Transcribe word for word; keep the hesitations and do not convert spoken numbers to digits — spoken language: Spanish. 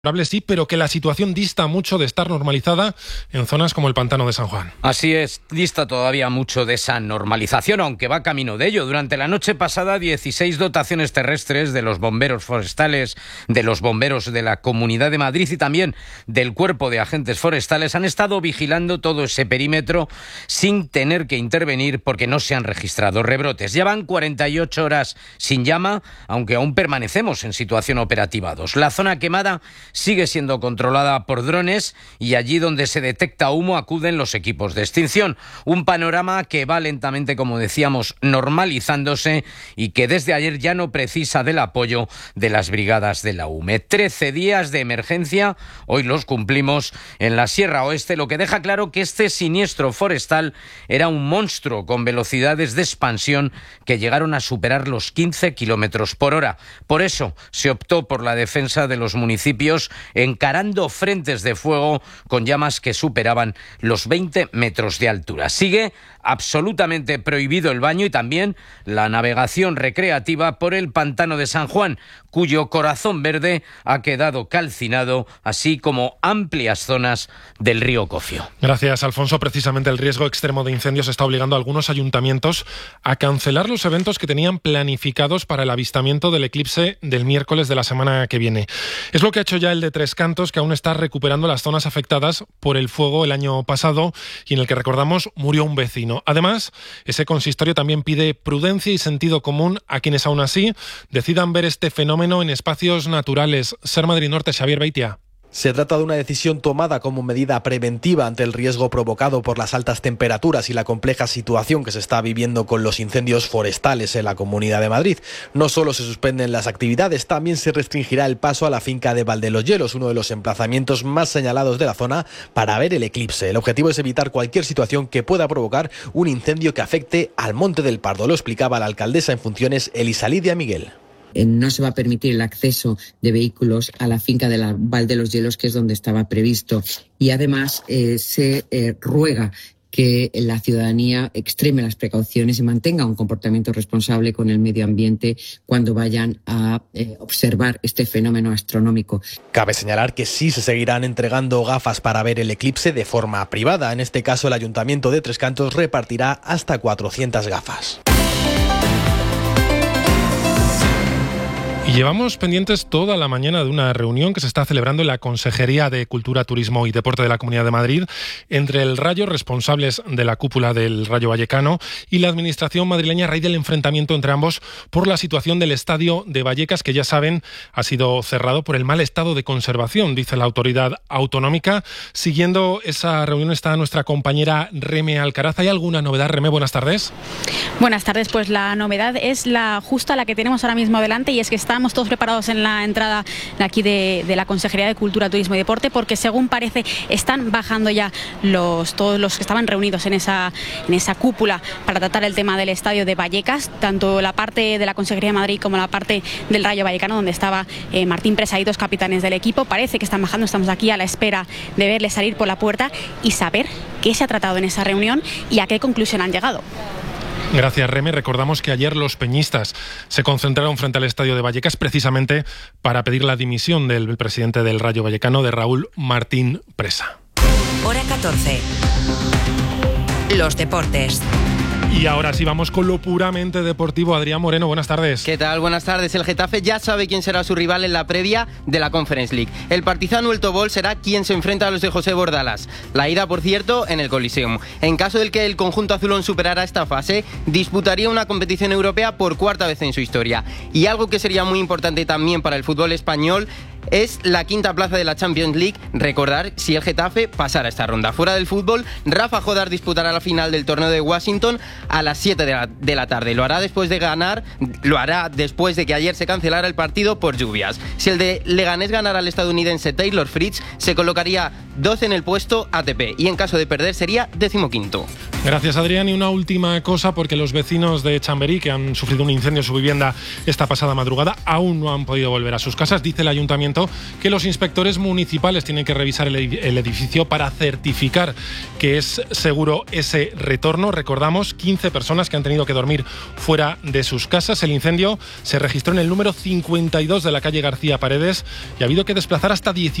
Sí, pero que la situación dista mucho de estar normalizada en zonas como el Pantano de San Juan. Así es, dista todavía mucho de esa normalización, aunque va camino de ello. Durante la noche pasada, dieciséis dotaciones terrestres de los bomberos forestales, de los bomberos de la Comunidad de Madrid y también del Cuerpo de Agentes Forestales han estado vigilando todo ese perímetro sin tener que intervenir porque no se han registrado rebrotes. Ya van cuarenta y ocho horas sin llama, aunque aún permanecemos en situación operativa dos. La zona quemada sigue siendo controlada por drones y allí donde se detecta humo acuden los equipos de extinción. Un panorama que va lentamente, como decíamos, normalizándose y que desde ayer ya no precisa del apoyo de las brigadas de la U M E. Trece días de emergencia, hoy los cumplimos en la Sierra Oeste, lo que deja claro que este siniestro forestal era un monstruo con velocidades de expansión que llegaron a superar los quince kilómetros por hora. Por eso se optó por la defensa de los municipios encarando frentes de fuego con llamas que superaban los veinte metros de altura. Sigue absolutamente prohibido el baño y también la navegación recreativa por el Pantano de San Juan, cuyo corazón verde ha quedado calcinado, así como amplias zonas del río Cofio. Gracias, Alfonso. Precisamente el riesgo extremo de incendios está obligando a algunos ayuntamientos a cancelar los eventos que tenían planificados para el avistamiento del eclipse del miércoles de la semana que viene. Es lo que ha hecho ya el de Tres Cantos, que aún está recuperando las zonas afectadas por el fuego el año pasado y en el que, recordamos, murió un vecino. Además, ese consistorio también pide prudencia y sentido común a quienes aún así decidan ver este fenómeno en espacios naturales. Ser Madrid Norte, Xavier Beitia. Se trata de una decisión tomada como medida preventiva ante el riesgo provocado por las altas temperaturas y la compleja situación que se está viviendo con los incendios forestales en la Comunidad de Madrid. No solo se suspenden las actividades, también se restringirá el paso a la finca de Valdeloyelos, uno de los emplazamientos más señalados de la zona para ver el eclipse. El objetivo es evitar cualquier situación que pueda provocar un incendio que afecte al Monte del Pardo. Lo explicaba la alcaldesa en funciones, Elisa Lidia Miguel. No se va a permitir el acceso de vehículos a la finca de la Val de los Hielos, que es donde estaba previsto. Y además eh, se eh, ruega que la ciudadanía extreme las precauciones y mantenga un comportamiento responsable con el medio ambiente cuando vayan a eh, observar este fenómeno astronómico. Cabe señalar que sí se seguirán entregando gafas para ver el eclipse de forma privada. En este caso, el Ayuntamiento de Tres Cantos repartirá hasta cuatrocientas gafas. Y llevamos pendientes toda la mañana de una reunión que se está celebrando en la Consejería de Cultura, Turismo y Deporte de la Comunidad de Madrid entre el Rayo, responsables de la cúpula del Rayo Vallecano, y la Administración madrileña a raíz del enfrentamiento entre ambos por la situación del estadio de Vallecas, que ya saben ha sido cerrado por el mal estado de conservación, dice la autoridad autonómica. Siguiendo esa reunión está nuestra compañera Reme Alcaraz. ¿Hay alguna novedad, Reme? Buenas tardes. Buenas tardes. Pues la novedad es la justa, la que tenemos ahora mismo delante, y es que está Estamos todos preparados en la entrada de aquí de, de la Consejería de Cultura, Turismo y Deporte, porque según parece están bajando ya los todos los que estaban reunidos en esa, en esa cúpula para tratar el tema del estadio de Vallecas, tanto la parte de la Consejería de Madrid como la parte del Rayo Vallecano, donde estaba eh, Martín Presa y dos capitanes del equipo. Parece que están bajando, estamos aquí a la espera de verles salir por la puerta y saber qué se ha tratado en esa reunión y a qué conclusión han llegado. Gracias, Reme. Recordamos que ayer los peñistas se concentraron frente al estadio de Vallecas precisamente para pedir la dimisión del presidente del Rayo Vallecano, de Raúl Martín Presa. Hora catorce. Los deportes. Y ahora sí vamos con lo puramente deportivo. Adrián Moreno, buenas tardes. ¿Qué tal? Buenas tardes. El Getafe ya sabe quién será su rival en la previa de la Conference League. El Partizan El Tobol será quien se enfrenta a los de José Bordalas. La ida, por cierto, en el Coliseum. En caso del que el conjunto azulón superara esta fase, disputaría una competición europea por cuarta vez en su historia. Y algo que sería muy importante también para el fútbol español es la quinta plaza de la Champions League. Recordar si el Getafe pasara esta ronda. Fuera del fútbol, Rafa Jodar disputará la final del torneo de Washington a las siete de la, de la tarde. Lo hará después de ganar, lo hará después de que ayer se cancelara el partido por lluvias. Si el de Leganés ganara al estadounidense Taylor Fritz, se colocaría doce en el puesto A T P y en caso de perder sería decimoquinto. Gracias, Adrián. Y una última cosa, porque los vecinos de Chamberí, que han sufrido un incendio en su vivienda esta pasada madrugada, aún no han podido volver a sus casas. Dice el ayuntamiento que los inspectores municipales tienen que revisar el edificio para certificar que es seguro ese retorno. Recordamos, quince personas que han tenido que dormir fuera de sus casas. El incendio se registró en el número cincuenta y dos de la calle García Paredes y ha habido que desplazar hasta diez